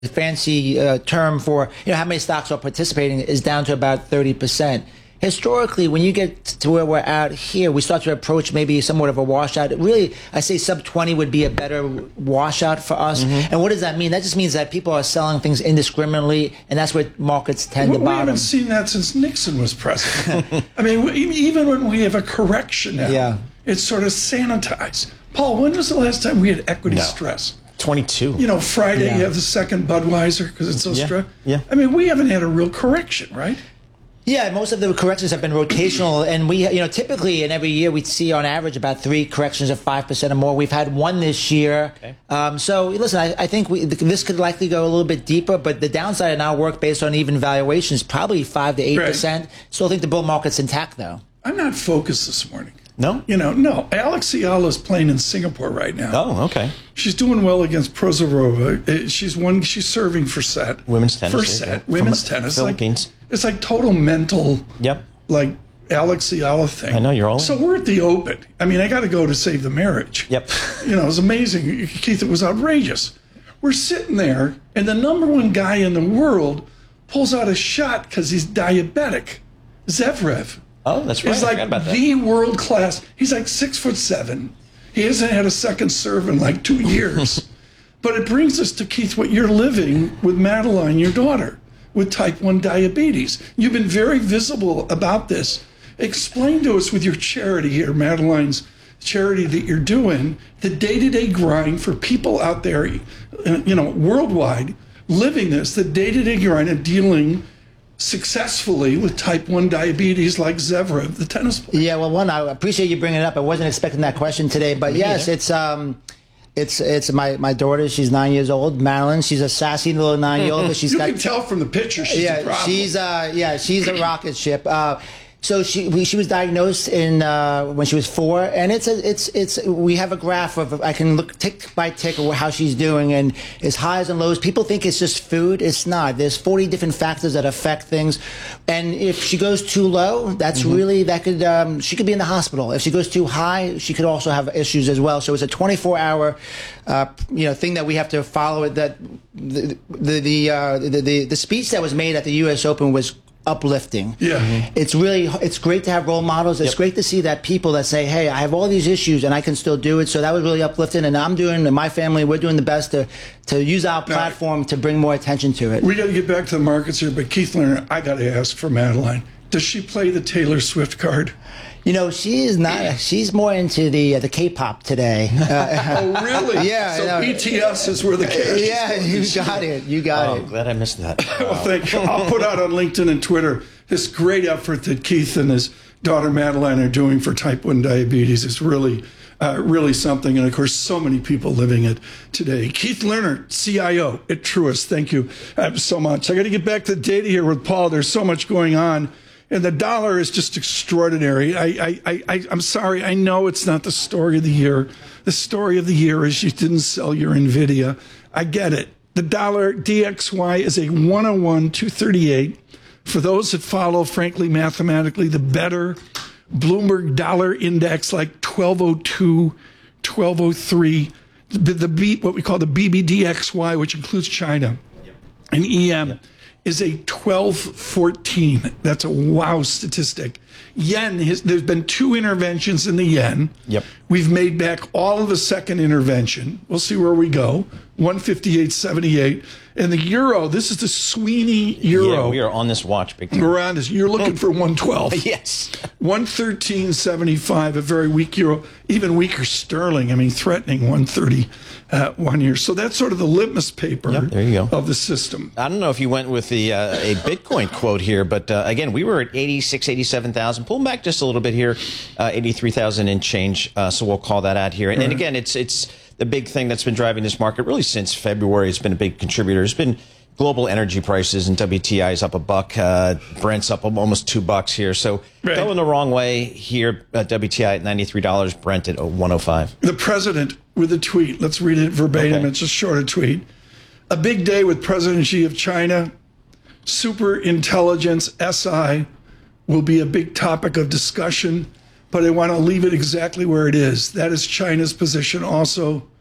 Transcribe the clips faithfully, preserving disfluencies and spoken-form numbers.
fancy uh, term for you know how many stocks are participating is down to about thirty percent. Historically, when you get to where we're at here, we start to approach maybe somewhat of a washout. Really, I say sub twenty would be a better washout for us. Mm-hmm. And what does that mean? That just means that people are selling things indiscriminately, and that's where markets tend well, to bottom. We haven't seen that since Nixon was president. I mean, even when we have a correction now, yeah. it's sort of sanitized. Paul, when was the last time we had equity no. stress? twenty-two. You know, Friday yeah. you have the second Budweiser because it's so yeah. strong. Yeah. I mean, we haven't had a real correction, right? Yeah, most of the corrections have been rotational, and we, you know, typically in every year we see on average about three corrections of five percent or more. We've had one this year. Okay. Um, so listen, I, I think we, this could likely go a little bit deeper, but the downside in our work based on even valuations probably five to eight percent. Still think the bull market's intact though. I'm not focused this morning. No? You know, no. Alex Ayala is playing in Singapore right now. Oh, okay. She's doing well against Prozorova. She's one. She's serving for set. Women's tennis. First set. Yeah. Women's From tennis. Philippines. Like, it's like total mental. Yep. Like Alex Ayala thing. I know, you're all So we're at the Open. I mean, I got to go to save the marriage. Yep. You know, it was amazing. Keith, it was outrageous. We're sitting there, and the number one guy in the world pulls out a shot because he's diabetic. Zverev. Oh, that's right. He's like the world class. He's like six foot seven. He hasn't had a second serve in like two years. But it brings us to, Keith, what you're living with Madeline, your daughter, with type one diabetes. You've been very visible about this. Explain to us with your charity here, Madeline's charity that you're doing, the day-to-day grind for people out there, you know, worldwide, living this, the day-to-day grind of dealing successfully with type one diabetes like Zverev, the tennis player. Yeah, well, one, I appreciate you bringing it up. I wasn't expecting that question today, but yes, yeah. it's um, it's it's my, my daughter. She's nine years old, Madeline. She's a sassy little nine-year-old, but she's you got. You can tell from the picture she's yeah, a problem. she's uh, yeah, she's a rocket ship. Uh, So she we, she was diagnosed in uh, when she was four, and it's a, it's it's we have a graph of I can look tick by tick of how she's doing, and it's highs and lows. People think it's just food. It's not. There's forty different factors that affect things, and if she goes too low, that's mm-hmm. really that could um, she could be in the hospital. If she goes too high, she could also have issues as well. So it's a twenty-four hour uh, you know thing that we have to follow. It that the the the, uh, the the the speech that was made at the U S Open was uplifting. Yeah. Mm-hmm. It's really, it's great to have role models. It's yep. great to see that people that say, hey, I have all these issues and I can still do it. So that was really uplifting. And I'm doing, and my family, we're doing the best to, to use our platform now, to bring more attention to it. We got to get back to the markets here, but Keith Lerner, I got to ask for Madeline. Does she play the Taylor Swift card? You know, she is not. She's more into the uh, the K-pop today. Uh, oh, really? Yeah. So B T S is where the cash is. Yeah, you got it. You got oh, it. Glad I missed that. Wow. Well, thank you. I'll put out on LinkedIn and Twitter this great effort that Keith and his daughter Madeline are doing for type one diabetes. It's really, uh, really something. And of course, so many people living it today. Keith Lerner, C I O at Truist. Thank you uh, so much. I got to get back to the data here with Paul. There's so much going on. And the dollar is just extraordinary. I, I, I, I, I'm sorry. I know it's not the story of the year. The story of the year is you didn't sell your NVIDIA. I get it. The dollar D X Y is a one oh one two thirty-eight. For those that follow, frankly, mathematically, the better Bloomberg dollar index, like twelve oh two, twelve oh three. The, the B, what we call the B B D X Y, which includes China and E M. Yep. Is a twelve fourteen. That's a wow statistic. Yen, has, there's been two interventions in the yen. Yep. We've made back all of the second intervention. We'll see where we go. one fifty-eight seventy-eight. And the euro, this is the Sweeney euro. Yeah, we are on this watch big time. We're on this. You're looking for one twelve. Yes. one thirteen seventy-five, a very weak euro. Even weaker sterling. I mean, threatening one thirty uh, one year. So that's sort of the litmus paper yep, there you go. of the system. I don't know if you went with the uh, a Bitcoin quote here, but uh, again, we were at eighty-six, eighty-seven thousand. Pulling back just a little bit here, uh, eighty-three thousand and change. Uh, so we'll call that out here. And, right. and again, it's it's the big thing that's been driving this market really since February. It's been a big contributor. It's been global energy prices, and W T I is up a buck. Uh, Brent's up almost two bucks here. So right. going the wrong way here. Uh, W T I at ninety-three dollars. Brent at one oh five. The president with a tweet. Let's read it verbatim. Okay. It's a shorter tweet. A big day with President Xi of China. Super intelligence, S I, will be a big topic of discussion, but I want to leave it exactly where it is. That is China's position also.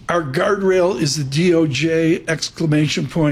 Our guardrail is the D O J exclamation point.